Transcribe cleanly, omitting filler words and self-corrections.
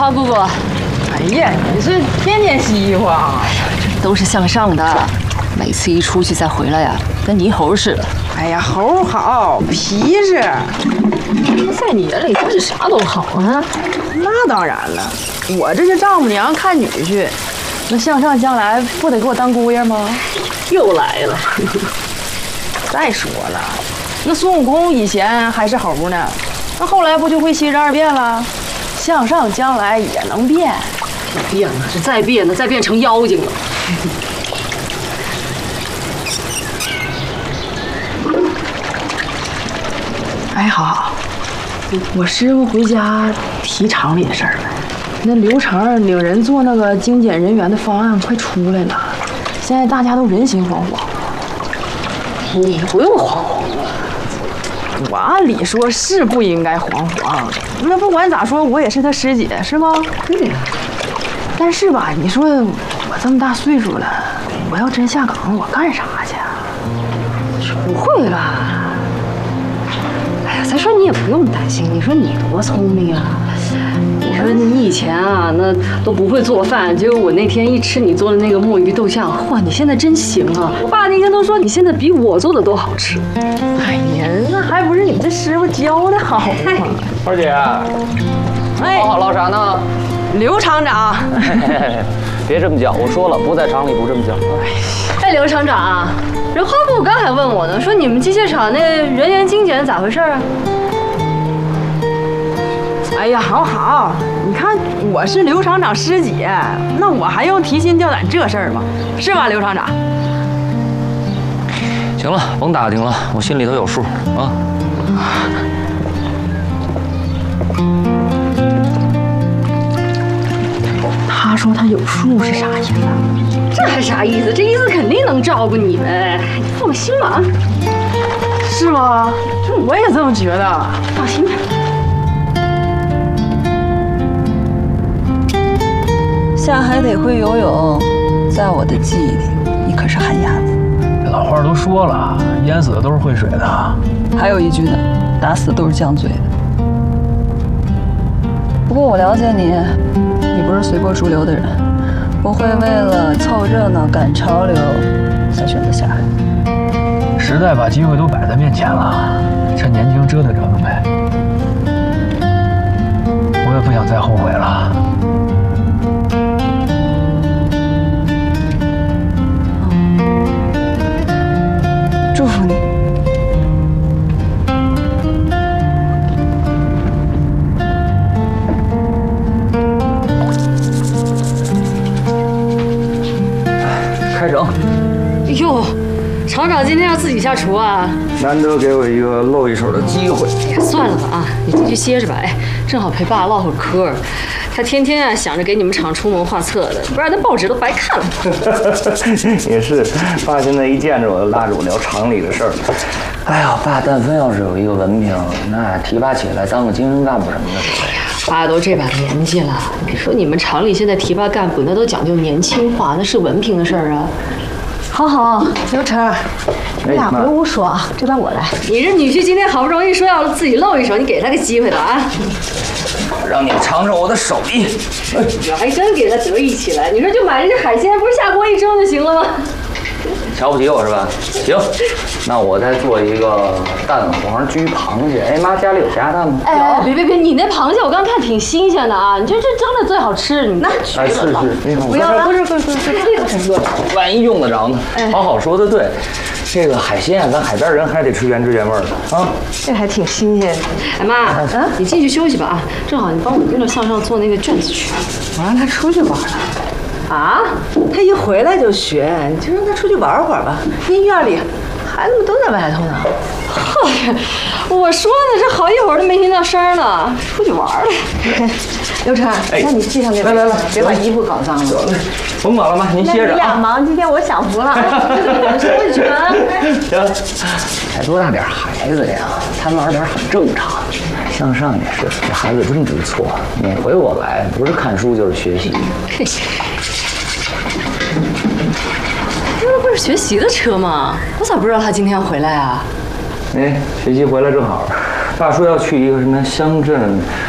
吗，姑姑？ 哎呀，你是天天稀慌。 都是向上的，每次一出去再回来呀，跟泥猴似的。 哎呀，猴好，皮实。 在你眼里，真是啥都好啊。 那当然了，我这是丈母娘看女婿，那向上将来不得给我当姑爷吗？ 又来了。 再说了，那孙悟空以前还是猴呢，那后来不就会72变了？向上将来也能变。 变了，这再变呢，再变成妖精了。 哎，好，我师傅回家提厂里的事儿了。那刘成领人做那个精简人员的方案快出来了，现在大家都人心惶惶。 你不用惶惶了， 我按理说是不应该惶惶，那不管咋说，我也是他师姐，是吗？ 对呀。 但是吧，你说我这么大岁数了，我要真下岗，我干啥去啊？ 不会吧？哎呀，再说你也不用担心，你说你多聪明啊！你说你以前啊，那都不会做饭，结果我那天一吃你做的那个墨鱼豆酱，嚯，你现在真行啊！我爸那天都说你现在比我做的都好吃。 哎呀，那还不是你这师傅教的好吗？ 花姐， 哎， 好唠啥呢？ 刘厂长， 别这么叫，我说了，不在厂里不这么叫。 哎，刘厂长，人花部刚还问我呢，说你们机械厂那人员精简咋回事啊？ 哎呀，好，你看我是刘厂长师姐，那我还用提心吊胆这事儿吗？是吧，刘厂长？ 行了，甭打听了，我心里头有数啊。 他说他有数是啥意思？ 这还啥意思？这意思肯定能照顾你们，你放心吧啊。 是吗？这我也这么觉得。 放心吧。 下海得会游泳，在我的记忆里，你可是旱鸭子。 老话都说了，淹死的都是会水的。 还有一句呢，打死都是犟嘴的。不过我了解你，你不是随波逐流的人，不会为了凑热闹赶潮流才选择下海。 时代把机会都摆在面前了，趁年轻折腾折腾呗。我也不想再后悔了。 祝福你。 开整。 哟，厂长今天要自己下厨啊？ 难得给我一个露一手的机会。 算了吧啊，你进去歇着吧。哎，正好陪爸唠会儿嗑。他天天啊想着给你们厂出谋划策的，不然那报纸都白看了。 也是，爸现在一见着我就拉着我聊厂里的事儿。哎呀，爸，但凡要是有一个文凭，那提拔起来当个精神干部什么的。 爸都这把年纪了，你说你们厂里现在提拔干部，那都讲究年轻化，那是文凭的事儿啊。 好，刘成，你俩不用我说啊，这班我来。 你这女婿今天好不容易说要自己露一手，你给他个机会了啊！ 让你尝尝我的手艺。 我还真给他得意起来。你说就买这海鲜，不是下锅一蒸就行了吗？ 瞧不起我是吧？行，那我再做一个蛋黄焗螃蟹。哎妈，家里有鸭蛋吗？ 哎，别，你那螃蟹我刚看挺新鲜的啊，你这蒸的最好吃，你那去哎，是， 不要了，不是， 万一用得着呢？好说的对，这个海鲜咱海边人还得吃原汁原味的啊。 这还挺新鲜。 哎妈，你进去休息吧啊，正好你帮我跟着向上做那个卷子去。 我让他出去玩了。啊，他一回来就学，你就让他出去玩会儿吧。医院里孩子们都在外头呢。 呵，我说呢，这好一会儿都没听到声呢，出去玩了。 刘成，那你系上那来， 别把衣服搞脏了。 甭管了妈，您歇着啊。 你俩忙，今天我享福了。出去啊！ 行，才多大点孩子呀，贪玩点很正常。向上也是，这孩子真不错。每回我来，不是看书就是学习。 这不是学习的车吗？我咋不知道他今天要回来啊？ 哎，学习回来正好，爸说要去一个什么乡镇